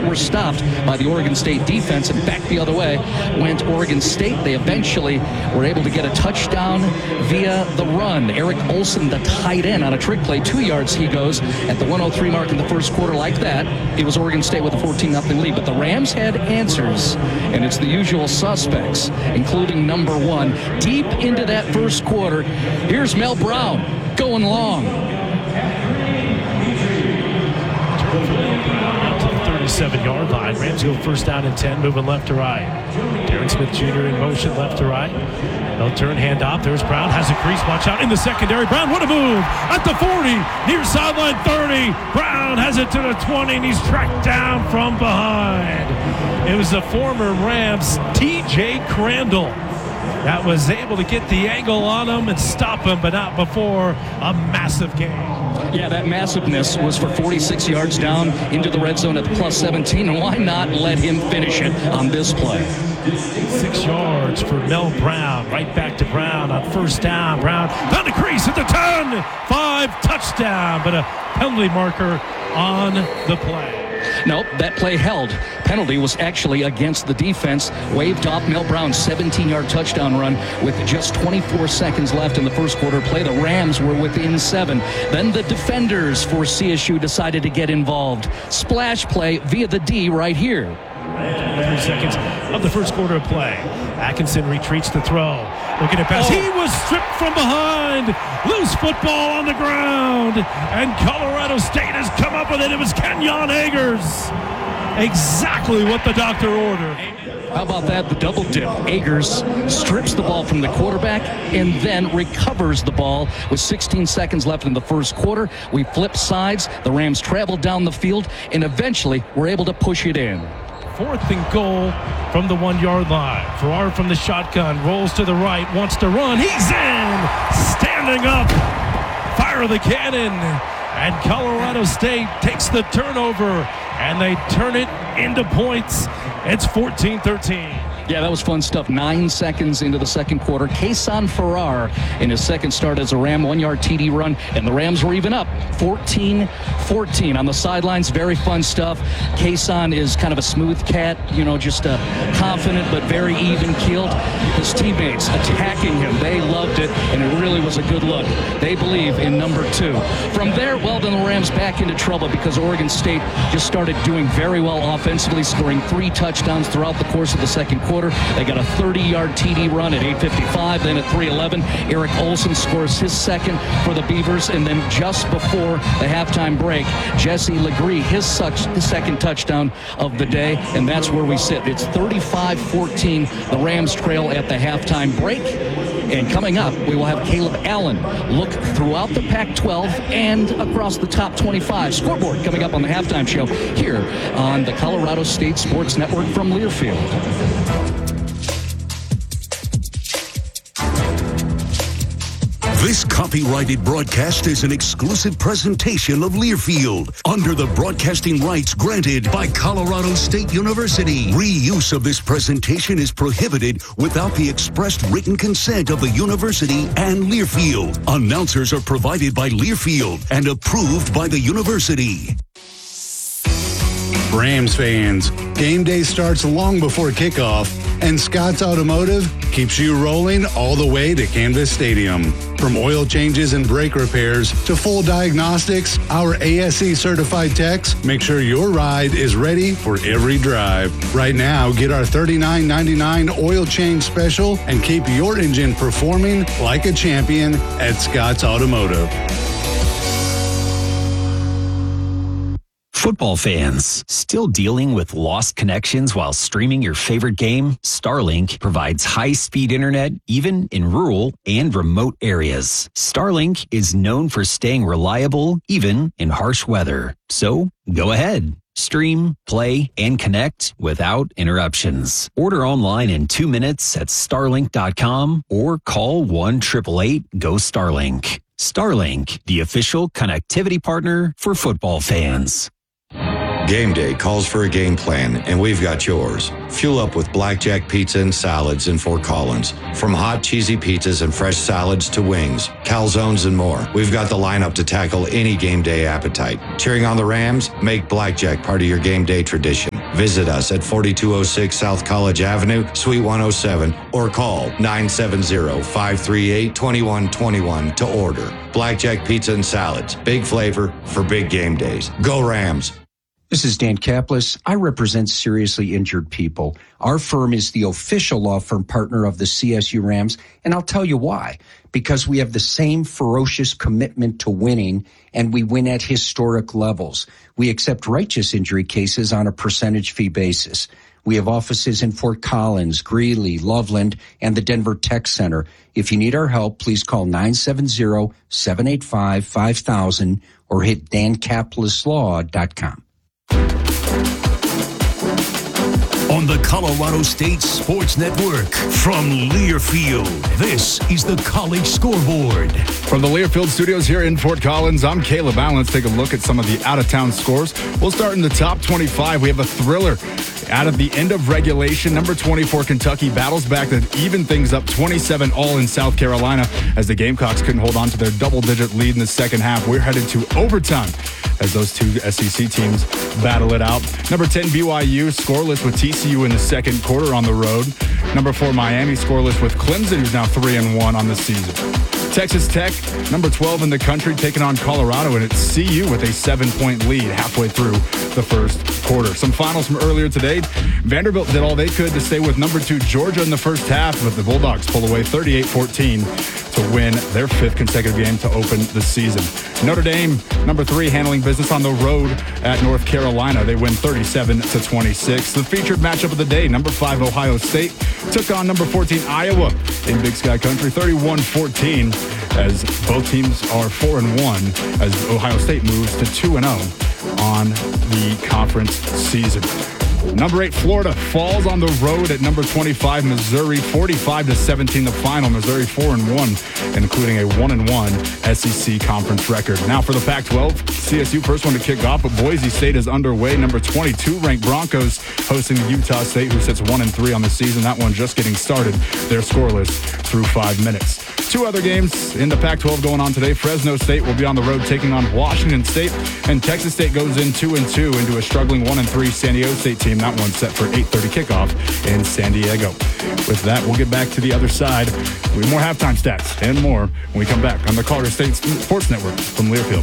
were stopped by the Oregon State defense, and back the other way went Oregon State. They eventually were able to get a touchdown via the run. Eric Olson, the tight end, on a trick play, 2 yards he goes at the 1:03 mark in the first quarter. Like that, it was Oregon State with a 14-0 lead. But the Rams had answers, and it's the usual suspects, including number one. Deep into that first quarter, here's Mel Brown going long. 37-yard line. Rams go first down and 10, moving left to right. Darren Smith Jr. in motion left to right. They'll turn, hand off. There's Brown, has a crease. Watch out in the secondary. Brown, what a move! At the 40, near sideline 30. Brown has it to the 20, and he's tracked down from behind. It was the former Rams, T.J. Crandall, that was able to get the angle on him and stop him, but not before a massive gain. Yeah, that massiveness was for 46 yards down into the red zone at the plus 17, and why not let him finish it on this play? 6 yards for Mel Brown. Right back to Brown on first down. Brown found a crease at the 10. 5, touchdown, but a penalty marker on the play. Nope, that play held. Penalty was actually against the defense. Waved off Mel Brown's 17-yard touchdown run with just 24 seconds left in the first quarter play. The Rams were within 7. Then the defenders for CSU decided to get involved. Splash play via the D right here. 3 seconds of the first quarter of play. Atkinson retreats the throw. Looking at pass. He was stripped from behind. Loose football on the ground. And Colorado State has come up with it. It was Kenyon Agers. Exactly what the doctor ordered. How about that? The double dip. Agers strips the ball from the quarterback and then recovers the ball with 16 seconds left in the first quarter. We flip sides. The Rams traveled down the field and eventually were able to push it in. 4th and goal from the 1-yard line. Farrar from the shotgun, rolls to the right, wants to run. He's in! Standing up. Fire the cannon. And Colorado State takes the turnover, and they turn it into points. It's 14-13. Yeah, that was fun stuff. 9 seconds into the second quarter. Kason Farrar in his second start as a Ram, 1-yard TD run, and the Rams were even up 14-14 on the sidelines. Very fun stuff. Kason is kind of a smooth cat, just confident but very even-keeled. His teammates attacking him. They loved it, and it really was a good look. They believe in number 2. From there, then the Rams back into trouble because Oregon State just started doing very well offensively, scoring 3 touchdowns throughout the course of the second quarter. They got a 30-yard TD run at 8:55. Then at 3:11, Eric Olson scores his second for the Beavers. And then just before the halftime break, Jesse Legree, his second touchdown of the day. And that's where we sit. It's 35-14. The Rams trail at the halftime break. And coming up, we will have Caleb Allen look throughout the Pac-12 and across the top 25 scoreboard coming up on the halftime show here on the Colorado State Sports Network from Learfield. This copyrighted broadcast is an exclusive presentation of Learfield under the broadcasting rights granted by Colorado State University. Reuse of this presentation is prohibited without the expressed written consent of the university and Learfield. Announcers are provided by Learfield and approved by the university. Rams fans, game day starts long before kickoff, and Scott's Automotive keeps you rolling all the way to Canvas Stadium. From oil changes and brake repairs to full diagnostics, our ASE certified techs make sure your ride is ready for every drive. Right now, get our $39.99 oil change special and keep your engine performing like a champion at Scott's Automotive. Football fans, still dealing with lost connections while streaming your favorite game? Starlink provides high-speed internet even in rural and remote areas. Starlink is known for staying reliable even in harsh weather. So, go ahead. Stream, play, and connect without interruptions. Order online in 2 minutes at starlink.com or call 1-888-GO-STARLINK. Starlink, the official connectivity partner for football fans. Game day calls for a game plan, and we've got yours. Fuel up with Blackjack Pizza and Salads in Fort Collins. From hot, cheesy pizzas and fresh salads to wings, calzones, and more, we've got the lineup to tackle any game day appetite. Cheering on the Rams? Make Blackjack part of your game day tradition. Visit us at 4206 South College Avenue, Suite 107, or call 970-538-2121 to order. Blackjack Pizza and Salads. Big flavor for big game days. Go Rams. This is Dan Kaplis. I represent seriously injured people. Our firm is the official law firm partner of the CSU Rams, and I'll tell you why. Because we have the same ferocious commitment to winning, and we win at historic levels. We accept righteous injury cases on a percentage fee basis. We have offices in Fort Collins, Greeley, Loveland, and the Denver Tech Center. If you need our help, please call 970-785-5000 or hit dankapleslaw.com. On the Colorado State Sports Network from Learfield, this is the College Scoreboard. From the Learfield studios here in Fort Collins, I'm Caleb Allen. Let's take a look at some of the out-of-town scores. We'll start in the top 25. We have a thriller. Out of the end of regulation, number 24 Kentucky battles back to even things up 27-all in South Carolina as the Gamecocks couldn't hold on to their double-digit lead in the second half. We're headed to overtime as those two SEC teams battle it out. Number 10 BYU scoreless with TCU in the second quarter on the road. Number 4 Miami scoreless with Clemson, who's now 3-1 on the season. Texas Tech, number 12 in the country, taking on Colorado, and it's CU with a 7-point lead halfway through the first quarter. Some finals from earlier today. Vanderbilt did all they could to stay with number 2 Georgia in the first half, but the Bulldogs pull away 38-14 to win their 5th consecutive game to open the season. Notre Dame, number 3, handling business on the road at North Carolina. They win 37-26. The featured matchup of the day, number 5 Ohio State took on number 14 Iowa in Big Sky Country, 31-14, as both teams are 4-1 as Ohio State moves to 2-0 on the conference season. Number 8, Florida falls on the road at number 25, Missouri, 45-17 the final. Missouri 4-1, including a 1-1 SEC conference record. Now for the Pac-12, CSU first one to kick off, but Boise State is underway. Number 22 ranked Broncos hosting Utah State, who sits 1-3 on the season. That one just getting started. They're scoreless through 5 minutes. 2 other games in the Pac-12 going on today. Fresno State will be on the road taking on Washington State, and Texas State goes in 2-2 into a struggling 1-3 San Diego State team. That one's set for 8:30 kickoff in San Diego. With that, we'll get back to the other side with more halftime stats and more when we come back on the Colorado State Sports Network from Learfield.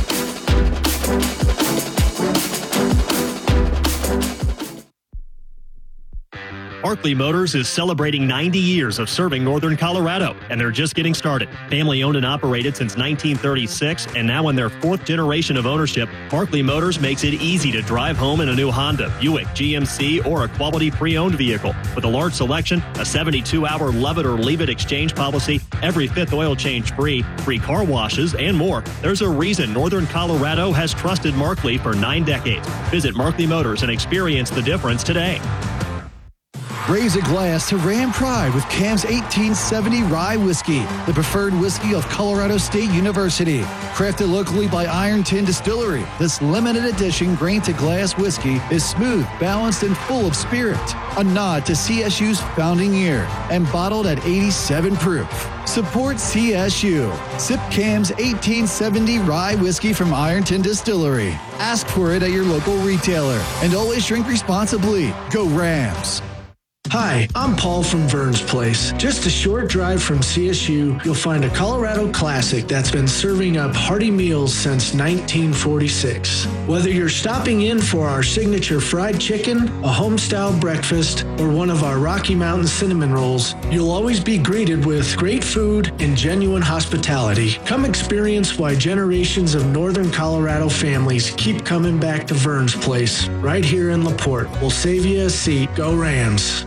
Barkley Motors is celebrating 90 years of serving Northern Colorado, and they're just getting started. Family owned and operated since 1936, and now in their 4th generation of ownership, Barkley Motors makes it easy to drive home in a new Honda, Buick, GMC, or a quality pre-owned vehicle. With a large selection, a 72-hour love it or leave it exchange policy, every 5th oil change free, free car washes, and more. There's a reason Northern Colorado has trusted Markley for 9 decades. Visit Markley Motors and experience the difference today. Raise a glass to Ram Pride with Cam's 1870 Rye Whiskey, the preferred whiskey of Colorado State University. Crafted locally by Iron Tin Distillery, this limited edition grain-to-glass whiskey is smooth, balanced, and full of spirit. A nod to CSU's founding year and bottled at 87 proof. Support CSU. Sip Cam's 1870 Rye Whiskey from Iron Tin Distillery. Ask for it at your local retailer. And always drink responsibly. Go Rams. Hi, I'm Paul from Vern's Place. Just a short drive from CSU, you'll find a Colorado classic that's been serving up hearty meals since 1946. Whether you're stopping in for our signature fried chicken, a home-style breakfast, or one of our Rocky Mountain cinnamon rolls, you'll always be greeted with great food and genuine hospitality. Come experience why generations of Northern Colorado families keep coming back to Vern's Place, right here in LaPorte. We'll save you a seat. Go Rams.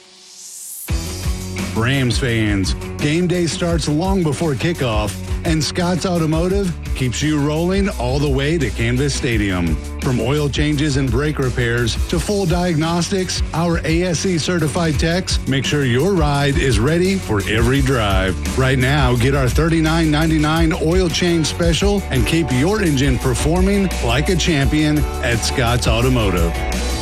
Rams fans, game day starts long before kickoff, and Scott's Automotive keeps you rolling all the way to Canvas Stadium. From oil changes and brake repairs to full diagnostics, our ASE certified techs make sure your ride is ready for every drive. Right now, get our $39.99 oil change special and keep your engine performing like a champion at Scott's Automotive.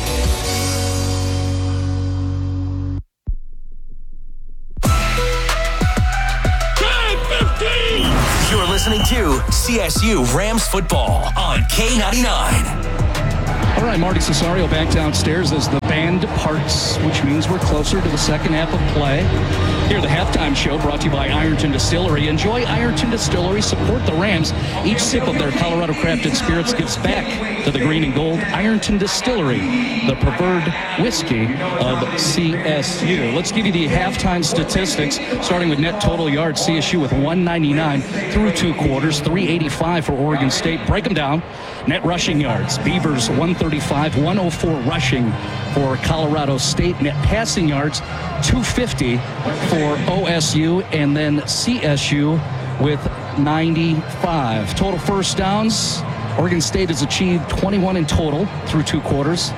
Listening to CSU Rams football on K99. All right, Marty Cesario back downstairs as the band band departs, which means we're closer to the second half of play. Here, the halftime show brought to you by Ironton Distillery. Enjoy Ironton Distillery. Support the Rams. Each sip of their Colorado crafted spirits gives back to the green and gold. Ironton Distillery, the preferred whiskey of CSU. Let's give you the halftime statistics, starting with net total yards. CSU with 199 through 2 quarters, 385 for Oregon State. Break them down. Net rushing yards. Beavers 135, 104 rushing for Colorado State. Net passing yards 250 for OSU, and then CSU with 95. Total first downs. Oregon State has achieved 21 in total through 2 quarters.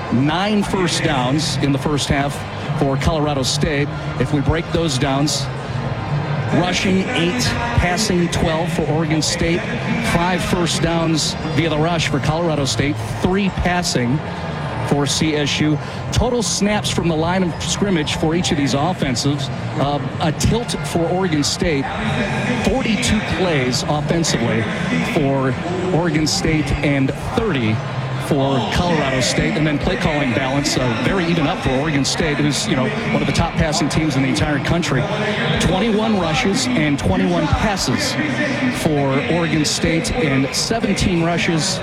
9 first downs in the first half for Colorado State. If we break those downs, rushing 8, passing 12 for Oregon State, 5 first downs via the rush for Colorado State, 3 passing for CSU. Total snaps from the line of scrimmage for each of these offensives, a tilt for Oregon State, 42 plays offensively for Oregon State and 30 for Colorado State, and then play calling balance very even up for Oregon State, who's one of the top passing teams in the entire country. 21 rushes and 21 passes for Oregon State, and 17 rushes,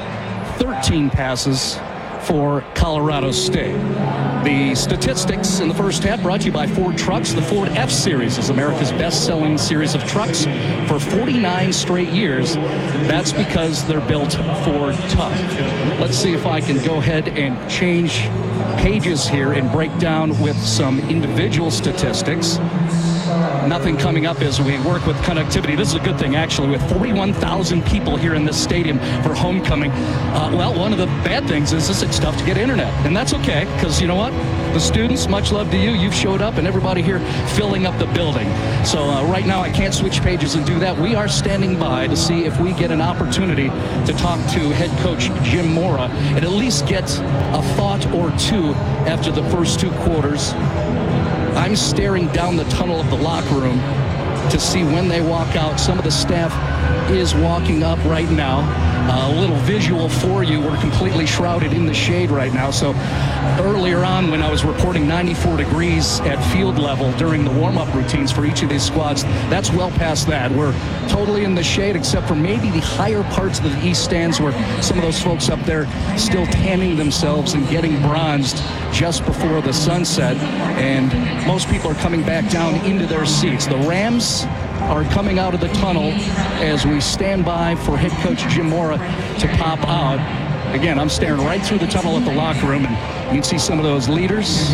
13 passes for Colorado State. The statistics in the first half brought to you by Ford Trucks. The Ford F-Series is America's best-selling series of trucks for 49 straight years. That's because they're built for tough. Let's see if I can go ahead and change pages here and break down with some individual statistics. Nothing coming up as we work with connectivity. This is a good thing, actually, with 41,000 people here in this stadium for homecoming. Well, one of the bad things is it's tough to get internet, and that's okay, because you know what? The students, much love to you. You've showed up, and everybody here filling up the building. So right now, I can't switch pages and do that. We are standing by to see if we get an opportunity to talk to head coach Jim Mora and at least get a thought or two after the first 2 quarters. I'm staring down the tunnel of the locker room to see when they walk out. Some of the staff is walking up right now. A little visual for you. We're completely shrouded in the shade right now. So earlier on, when I was reporting 94 degrees at field level during the warm-up routines for each of these squads, that's well past that. We're totally in the shade, except for maybe the higher parts of the east stands where some of those folks up there still tanning themselves and getting bronzed just before the sunset. And most people are coming back down into their seats. The Rams are coming out of the tunnel as we stand by for head coach Jim Mora to pop out. Again, I'm staring right through the tunnel at the locker room, and you can see some of those leaders.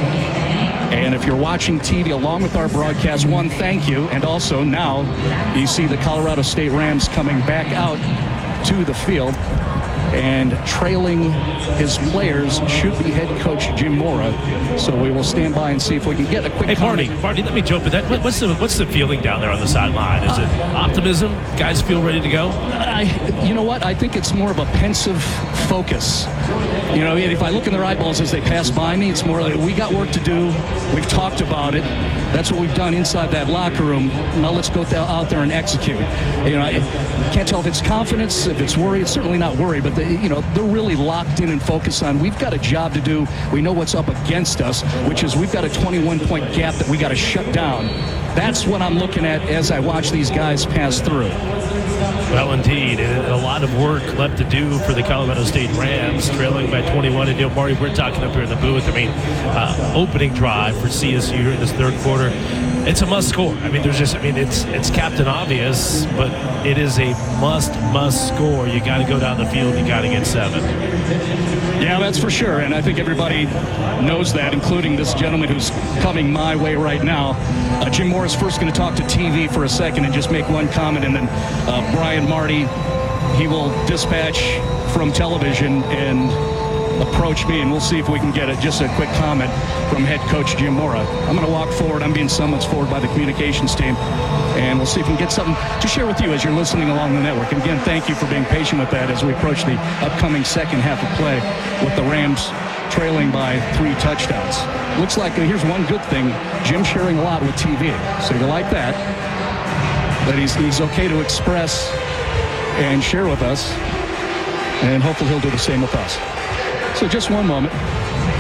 And if you're watching TV along with our broadcast, one, thank you. And also now you see the Colorado State Rams coming back out to the field. And trailing his players should be head coach Jim Mora. So we will stand by and see if we can get a quick Marty, let me jump with that. What's the feeling down there on the sideline? Is it optimism? Guys feel ready to go? You know what? I think it's more of a pensive focus. If I look in their eyeballs as they pass by me, it's more like we got work to do. We've talked about it. That's what we've done inside that locker room. Now let's go out there and execute. I can't tell if it's confidence, if it's worry. It's certainly not worry, but they're really locked in and focused on we've got a job to do. We know what's up against us, which is we've got a 21-point gap that we got to shut down. That's what I'm looking at as I watch these guys pass through. Well, indeed, and a lot of work left to do for the Colorado State Rams, trailing by 21. And Marty, we're talking up here in the booth. Opening drive for CSU here in this third quarter. It's a must score. It's Captain Obvious, but it is a must score. You got to go down the field. You got to get 7. Yeah, that's for sure. And I think everybody knows that, including this gentleman who's coming my way right now. Jim Moore is first going to talk to TV for a second and just make one comment, and then Brian Marty, he will dispatch from television and approach me, and we'll see if we can get just a quick comment from head coach Jim Mora. I'm going to walk forward. I'm being summoned forward by the communications team, and we'll see if we can get something to share with you as you're listening along the network. And again, thank you for being patient with that as we approach the upcoming second half of play with the Rams trailing by 3 touchdowns. Looks like here's one good thing. Jim's sharing a lot with TV, so you like that. That he's okay to express and share with us, and hopefully he'll do the same with us. So just one moment.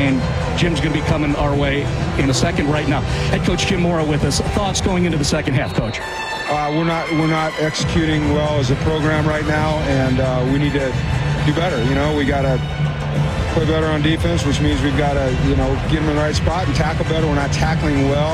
and Jim's going to be coming our way in a second right now. Head coach Jim Mora with us. Thoughts going into the second half, Coach? We're not executing well as a program right now, and we need to do better. We got to play better on defense, which means we've got to, get them in the right spot and tackle better. We're not tackling well.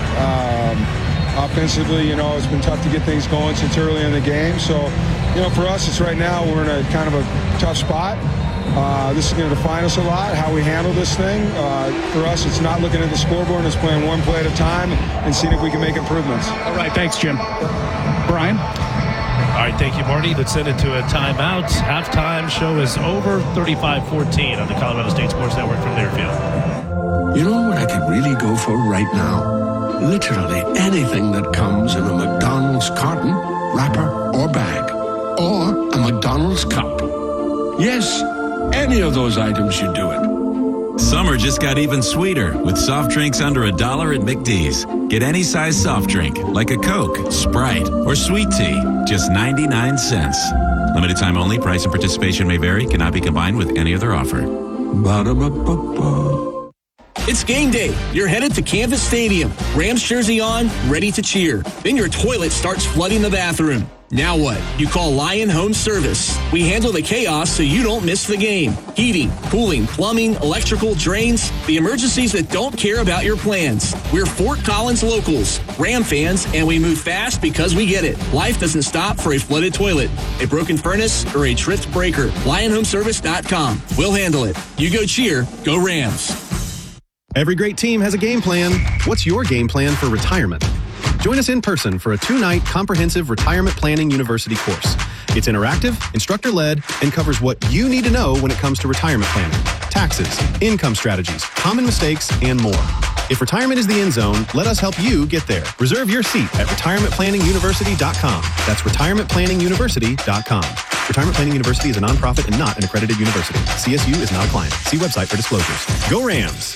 Offensively, it's been tough to get things going since early in the game. So, for us, it's right now we're in a kind of a tough spot. This is going to define us a lot, how we handle this thing. For us, it's not looking at the scoreboard, it's playing one play at a time and seeing if we can make improvements. All right, thanks, Jim. Brian? All right, thank you, Marty. Let's send it to a timeout. Halftime show is over, 35-14 on the Colorado State Sports Network from Learfield. You know what I could really go for right now? Literally anything that comes in a McDonald's carton, wrapper, or bag. Or a McDonald's cup. Yes, any of those items should do it. Summer just got even sweeter with soft drinks under $1 at McD's. Get any size soft drink, like a Coke, Sprite, or sweet tea, just 99 cents. Limited time only. Price and participation may vary. Cannot be combined with any other offer. Ba-da-ba-ba-ba. It's game day. You're headed to Canvas Stadium. Rams jersey on, ready to cheer. Then your toilet starts flooding the bathroom. Now what? You call Lion Home Service. We handle the chaos so you don't miss the game. Heating, cooling, plumbing, electrical, drains, the emergencies that don't care about your plans. We're Fort Collins locals, Ram fans, and we move fast because we get it. Life doesn't stop for a flooded toilet, a broken furnace, or a tripped breaker. LionHomeService.com. We'll handle it. You go cheer, go Rams. Every great team has a game plan. What's your game plan for retirement? Join us in person for a 2-night comprehensive retirement planning university course. It's interactive, instructor-led, and covers what you need to know when it comes to retirement planning, taxes, income strategies, common mistakes, and more. If retirement is the end zone, let us help you get there. Reserve your seat at retirementplanninguniversity.com. That's retirementplanninguniversity.com. Retirement Planning University is a nonprofit and not an accredited university. CSU is not a client. See website for disclosures. Go Rams!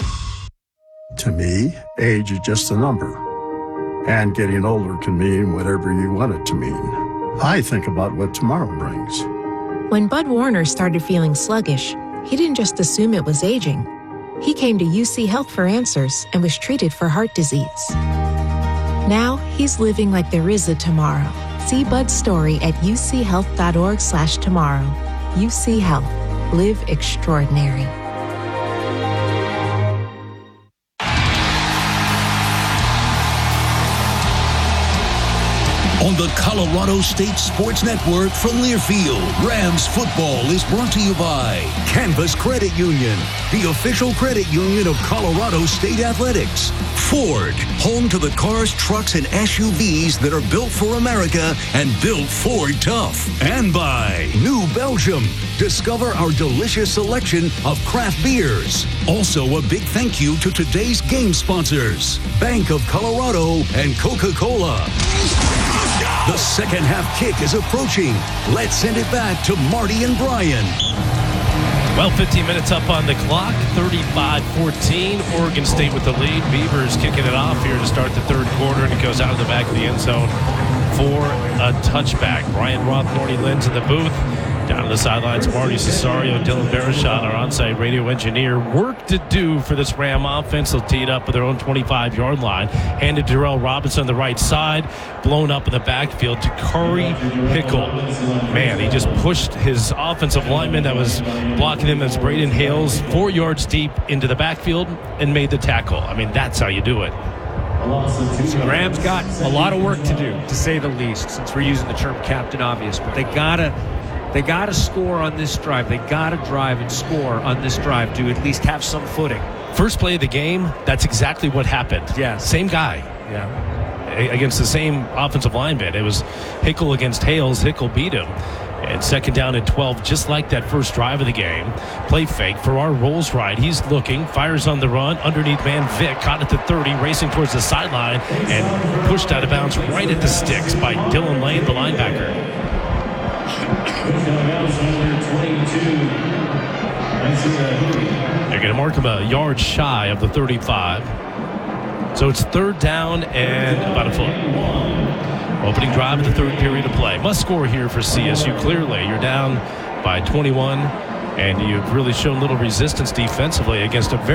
To me, age is just a number. And getting older can mean whatever you want it to mean. I think about what tomorrow brings. When Bud Warner started feeling sluggish, he didn't just assume it was aging. He came to UC Health for answers and was treated for heart disease. Now he's living like there is a tomorrow. See Bud's story at uchealth.org/tomorrow. UC Health. Live extraordinary. On the Colorado State Sports Network from Learfield, Rams football is brought to you by Canvas Credit Union, the official credit union of Colorado State Athletics. Ford, home to the cars, trucks, and SUVs that are built for America and built Ford tough. And by New Belgium. Discover our delicious selection of craft beers. Also, a big thank you to today's game sponsors, Bank of Colorado and Coca-Cola. The second half kick is approaching. Let's send it back to Marty and Brian. Well, 15 minutes up on the clock, 35-14. Oregon State with the lead. Beavers kicking it off here to start the third quarter, and it goes out of the back of the end zone for a touchback. Brian Roth, Marty Lenz in the booth. Down to the sidelines, Marty Cesario, Dylan Barashon, our on-site radio engineer. Work to do for this Ram offense. They'll tee it up with their own 25-yard line. Handed to Darrell Robinson on the right side. Blown up in the backfield to Curry Hickle. Man, he just pushed his offensive lineman that was blocking him as Braden Hales 4 yards deep into the backfield and made the tackle. I mean, that's how you do it. The Rams got a lot of work to do, to say the least, since we're using the term Captain Obvious. But they gotta score on this drive. They gotta drive and score on this drive to at least have some footing. First play of the game, that's exactly what happened. Yeah. Same guy. Yeah. Against the same offensive lineman. It was Hickle against Hales. Hickle beat him. And second down and 12, just like that first drive of the game. Play fake. Farrar rolls right. He's looking, fires on the run. Underneath man Vic, caught at the 30, racing towards the sideline, and pushed out of bounds right at the sticks by Dylan Lane, the linebacker. They're going to mark him a yard shy of the 35. So it's third down and about a foot. Opening drive of the third period of play. Must score here for CSU. Clearly, you're down by 21, and you've really shown little resistance defensively against a very